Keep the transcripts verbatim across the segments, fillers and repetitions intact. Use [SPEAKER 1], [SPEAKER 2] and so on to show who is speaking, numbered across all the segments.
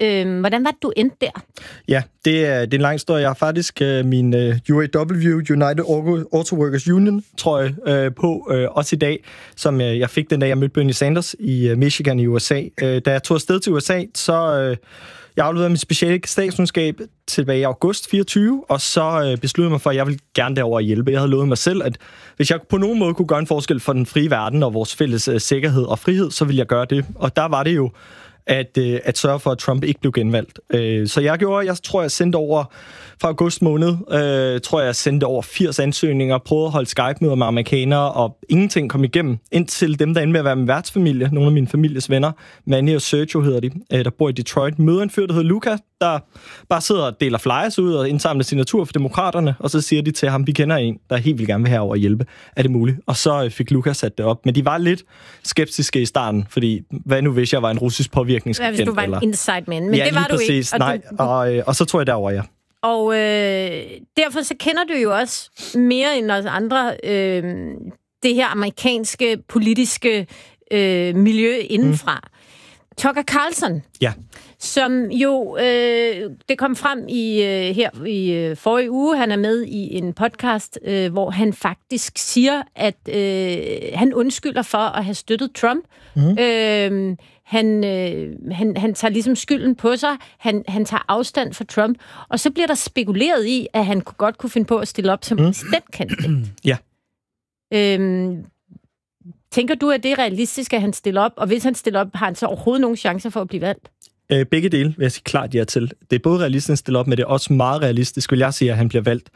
[SPEAKER 1] Øh, hvordan var det, du endte der?
[SPEAKER 2] Ja, det er, det er en lang historie. Jeg har faktisk øh, min øh, U A W, United Auto Workers Union, trøje øh, på, øh, også i dag, som øh, jeg fik den dag, jeg mødte Bernie Sanders i øh, Michigan i U S A. Øh, da jeg tog afsted til U S A, så... Øh, Jeg afleverede mit speciale statskundskab tilbage i august fireogtyve, og så øh, besluttede jeg mig for, at jeg ville gerne derover at hjælpe. Jeg havde lovet mig selv, at hvis jeg på nogen måde kunne gøre en forskel for den frie verden og vores fælles øh, sikkerhed og frihed, så ville jeg gøre det. Og der var det jo at, øh, at sørge for, at Trump ikke blev genvalgt. Øh, så jeg gjorde, jeg tror, jeg sendte over fra august måned, øh, tror jeg, jeg sendte over firs ansøgninger, prøvede at holde Skype-møder med amerikanere, og ingenting kom igennem, indtil dem, der endte med at være min værtsfamilie, nogle af mine families venner, Manny og Sergio hedder de, øh, der bor i Detroit, møder en fyr, der hedder Luca, der bare sidder og deler flyers ud og indsamler signatur for demokraterne, og så siger de til ham, vi kender en, der helt vildt gerne vil herover og hjælpe. Er det muligt? Og så fik Luca sat det op. Men de var lidt skeptiske i starten, fordi hvad nu hvis jeg var en russisk påvirkningsagent?
[SPEAKER 1] Hvis du var
[SPEAKER 2] eller?
[SPEAKER 1] en inside man, men
[SPEAKER 2] ja,
[SPEAKER 1] det var du
[SPEAKER 2] præcis.
[SPEAKER 1] ikke. Og
[SPEAKER 2] Nej,
[SPEAKER 1] du...
[SPEAKER 2] og, øh, og så tog jeg derover, ja.
[SPEAKER 1] Og øh, derfor så kender du jo også mere end os andre øh, det her amerikanske politiske øh, miljø indenfra. Mm. Tucker Carlson,
[SPEAKER 2] ja.
[SPEAKER 1] som jo, øh, det kom frem i øh, her i øh, forrige uge, han er med i en podcast, øh, hvor han faktisk siger, at øh, han undskylder for at have støttet Trump. Mm. Øh, han, øh, han, han tager ligesom skylden på sig, han, han tager afstand fra Trump, og så bliver der spekuleret i, at han godt kunne finde på at stille op som mm. præsidentkandidat.
[SPEAKER 2] Ja.
[SPEAKER 1] Øh, Tænker du, at det er realistisk, at han stiller op? Og hvis han stiller op, har han så overhovedet nogen chancer for at blive valgt?
[SPEAKER 2] Øh, begge dele vil jeg sige klart ja til. Det er både realistisk at stille op, men det er også meget realistisk, vil jeg sige, at han bliver valgt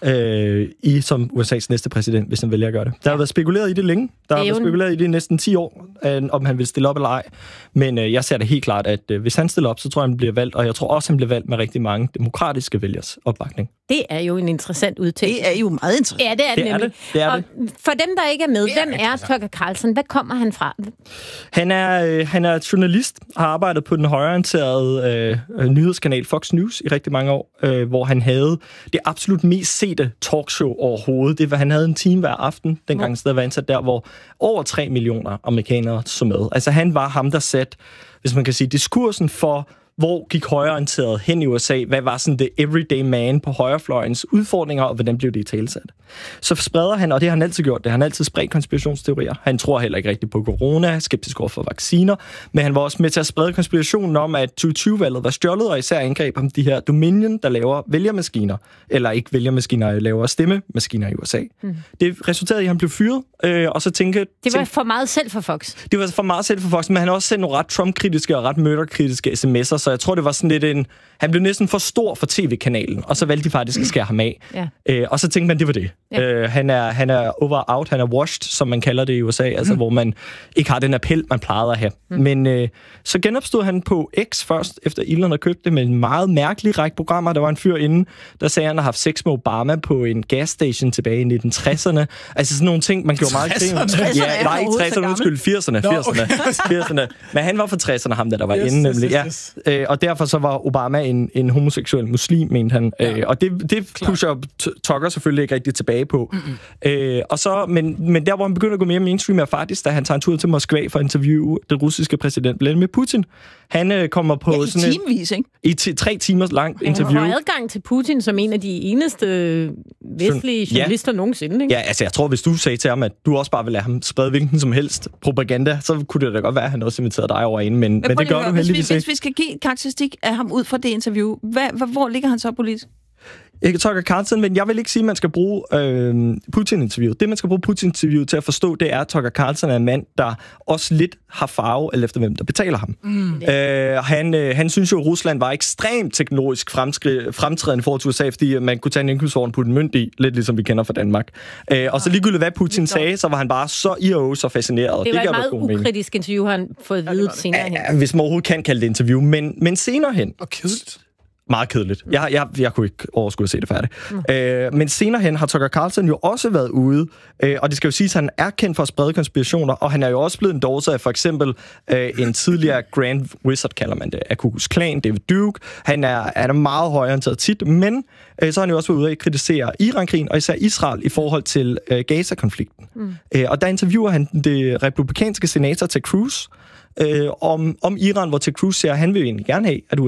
[SPEAKER 2] øh, i som U S A's næste præsident, hvis han vælger at gøre det. Der har været spekuleret i det længe. Der har været spekuleret i det i næsten ti år, øh, om han vil stille op eller ej. Men øh, jeg ser det helt klart, at øh, hvis han stiller op, så tror jeg, han bliver valgt. Og jeg tror også, han bliver valgt med rigtig mange demokratiske vælgers opbakning.
[SPEAKER 1] Det er jo en interessant udtalelse.
[SPEAKER 3] Det er jo meget interessant.
[SPEAKER 1] Ja, det er det,
[SPEAKER 2] det, er
[SPEAKER 1] nemlig.
[SPEAKER 2] det. det, er
[SPEAKER 1] og
[SPEAKER 2] det.
[SPEAKER 1] For dem, der ikke er med,
[SPEAKER 3] det er
[SPEAKER 1] hvem er Tucker Carlson? Hvad kommer han fra?
[SPEAKER 2] Han er, øh, han er journalist, har arbejdet på den højreorienterede øh, nyhedskanal Fox News i rigtig mange år, øh, hvor han havde det absolut mest sete talkshow overhovedet. Det var, han havde en time hver aften, dengang stedet var ansat der, hvor over tre millioner amerikanere så med. Altså han var ham, der satte, hvis man kan sige, diskursen for hvor gik højreorienteret hen i U S A? Hvad var sådan det everyday man på højrefløjens udfordringer, og hvordan blev det i talesat? Så spreder han, og det har han altid gjort, det har han altid spredt konspirationsteorier. Han tror heller ikke rigtig på corona, skeptisk over for vacciner, men han var også med til at sprede konspirationen om, at tyve tyve-valget var stjålet, og især angreb om de her Dominion, der laver vælgermaskiner, eller ikke vælgermaskiner, laver stemmemaskiner i U S A. Mm. Det resulterede i, at han blev fyret, øh, og så tænkte...
[SPEAKER 1] Det var
[SPEAKER 2] tænkte,
[SPEAKER 1] for meget selv for Fox.
[SPEAKER 2] Det var for meget selv for Fox, men han har også sendt nogle ret Trump-kritiske og ret murder-kritiske sms'er, så jeg tror, det var sådan lidt en... Han blev næsten for stor for tv-kanalen, og så valgte de faktisk at skære ham af. Ja. Øh, og så tænkte man, det var det. Ja. Øh, han, er, han er over-out, han er washed, som man kalder det i U S A, altså mm. hvor man ikke har den appel, man plejede at have. Mm. Men øh, så genopstod han på X først, efter Elon havde købt det, med en meget mærkelig række programmer. Der var en fyr inden, der sagde, at han har haft sex med Obama på en gasstation tilbage i nitten tresserne. Altså sådan nogle ting, man gjorde meget kring. Ja, nej, ikke tresserne, undskyld, firserne.
[SPEAKER 3] Nå,
[SPEAKER 2] firserne,
[SPEAKER 3] okay.
[SPEAKER 2] firserne. Men han var fra tresserne, ham der, der var
[SPEAKER 3] yes,
[SPEAKER 2] inde, nemlig.
[SPEAKER 3] Yes, yes, yes.
[SPEAKER 2] Ja. Øh, og derfor så var Obama en, en homoseksuel muslim, mente han. Ja. Øh, og det, det pusher Tucker selvfølgelig ikke rigtig tilbage på. Mm-hmm. Øh, og så, men, men der, hvor han begynder at gå mere mainstream, er faktisk, da han tager en tur til Moskva for at interviewe den russiske præsident Vladimir Putin. Han øh, kommer på
[SPEAKER 3] ja, i
[SPEAKER 2] sådan
[SPEAKER 3] timevis, ikke?
[SPEAKER 2] I t- tre timers langt interview.
[SPEAKER 1] Han har adgang til Putin som en af de eneste vestlige journalister ja. nogensinde, ikke?
[SPEAKER 2] Ja, altså jeg tror, hvis du sagde til ham, at du også bare vil lade ham sprede hvilken som helst propaganda, så kunne det da godt være, at han også inviterede dig over ind, men, men, men det gør du heldigvis
[SPEAKER 3] ikke. Hvis vi skal give karakteristik af ham ud fra det interview, hvad, hvor ligger han så politisk?
[SPEAKER 2] Ikke Tucker Carlson, men jeg vil ikke sige, at man skal bruge øh, Putin-interviewet. Det, man skal bruge Putin-interviewet til at forstå, det er, at Tucker Carlson er en mand, der også lidt har farve, eller efter hvem, der betaler ham. Mm. Øh, han, øh, han synes jo, at Rusland var ekstremt teknologisk fremtrædende for U S A, fordi man kunne tage en indkøbsvogn og putte en mønt i, lidt ligesom vi kender fra Danmark. Øh, og så ligegyldigt, hvad Putin sagde, så var han bare så i og så fascineret.
[SPEAKER 1] Det var
[SPEAKER 2] det
[SPEAKER 1] et meget ukritisk interview, han fået at vide senere hen.
[SPEAKER 2] Ja, hvis man overhovedet kan kalde det interview, men, men senere hen...
[SPEAKER 3] Og kedeligt.
[SPEAKER 2] Meget kedeligt. Jeg, jeg, jeg kunne ikke overskue at se det færdigt. Mm. Øh, men senere hen har Tucker Carlson jo også været ude, øh, og det skal jo siges, at han er kendt for at sprede konspirationer, og han er jo også blevet endorset af for eksempel øh, en tidligere Grand Wizard, kalder man det, af Ku Klux Klan, David Duke. Han er, han er meget højorienteret tit, men øh, så har han jo også været ude at kritisere Iran-krigen, og især Israel i forhold til øh, Gaza-konflikten. Mm. Øh, og der interviewer han det republikanske senator Ted Cruz, Øh, om, om Iran, hvor Ted Cruz siger, at han vil egentlig gerne have, at